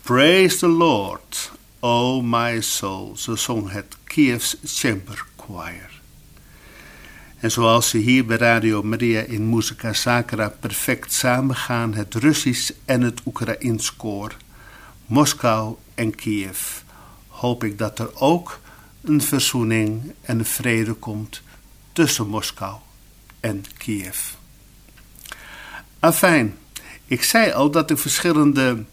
Praise the Lord, O my soul. Zo zong het Kiev's Chamber Choir. En zoals ze hier bij Radio Maria in Muzika Sacra perfect samengaan, het Russisch en het Oekraïens koor, Moskou en Kiev, hoop ik dat er ook een verzoening en een vrede komt tussen Moskou en Kiev. Afijn, ik zei al dat ik verschillende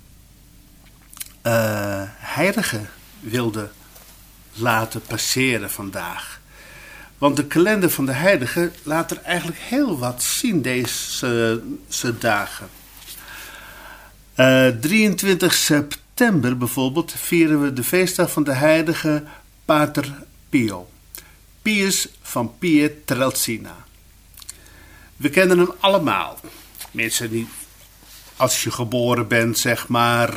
heiligen wilde laten passeren vandaag. Want de kalender van de heiligen laat er eigenlijk heel wat zien deze dagen. 23 september bijvoorbeeld vieren we de feestdag van de heilige Pater Pio. Pius van Pietrelcina. We kennen hem allemaal. Mensen die, als je geboren bent, zeg maar,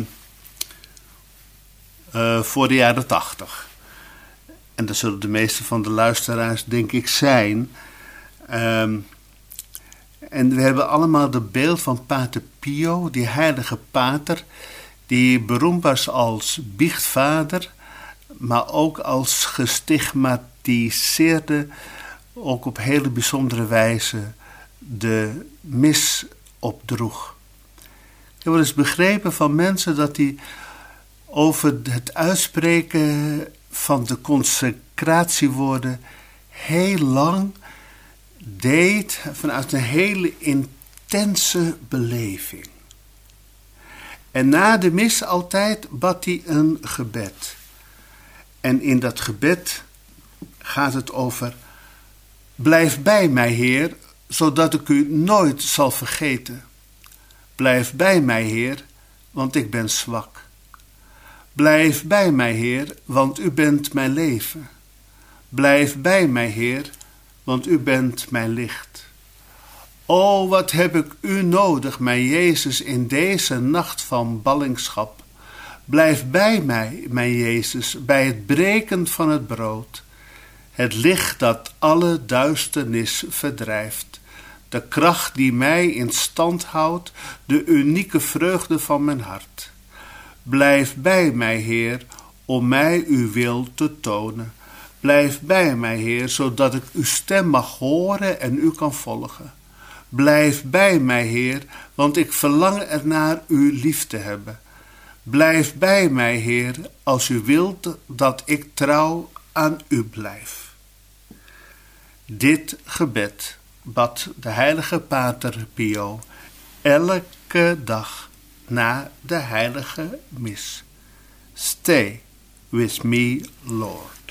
voor de jaren 80. En dat zullen de meeste van de luisteraars, denk ik, zijn. En we hebben allemaal het beeld van Pater Pio, die heilige pater, die beroemd was als biechtvader, maar ook als gestigmatiseerde, ook op hele bijzondere wijze, de mis opdroeg. Ik heb wel eens begrepen van mensen dat hij over het uitspreken van de consecratiewoorden heel lang deed vanuit een hele intense beleving. En na de mis altijd bad hij een gebed. En in dat gebed gaat het over: blijf bij mij, Heer, zodat ik u nooit zal vergeten. Blijf bij mij, Heer, want ik ben zwak. Blijf bij mij, Heer, want u bent mijn leven. Blijf bij mij, Heer, want u bent mijn licht. O, wat heb ik u nodig, mijn Jezus, in deze nacht van ballingschap. Blijf bij mij, mijn Jezus, bij het breken van het brood. Het licht dat alle duisternis verdrijft. De kracht die mij in stand houdt, de unieke vreugde van mijn hart. Blijf bij mij, Heer, om mij uw wil te tonen. Blijf bij mij, Heer, zodat ik uw stem mag horen en u kan volgen. Blijf bij mij, Heer, want ik verlang ernaar u lief te hebben. Blijf bij mij, Heer, als u wilt dat ik trouw aan u blijf. Dit gebed bad de heilige Pater Pio elke dag na de heilige mis. Stay with me, Lord.